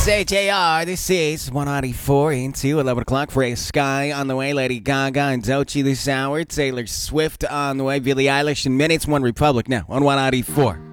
KSHAR, this is 194 into 11 o'clock. Freya Sky on the way. Lady Gaga and Doechii this hour. Taylor Swift on the way. Billie Eilish in minutes. One Republic now on 194.